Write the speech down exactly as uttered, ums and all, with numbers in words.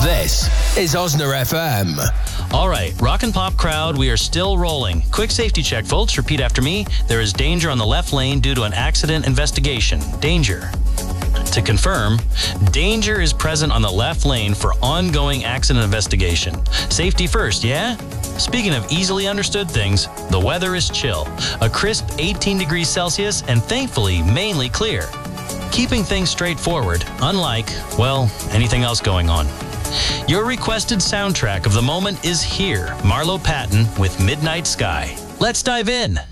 This is Osner F M. All right, rock and pop crowd, we are still rolling. Quick safety check, folks. Repeat after me. There is danger on the left lane due to an accident investigation. Danger. To confirm, danger is present on the left lane for ongoing accident investigation. Safety first, yeah? Speaking of easily understood things, the weather is chill. A crisp eighteen degrees Celsius and thankfully mainly clear. Keeping things straightforward, unlike, well, anything else going on. Your requested soundtrack of the moment is here. Marlo Patton with Midnight Sky. Let's dive in.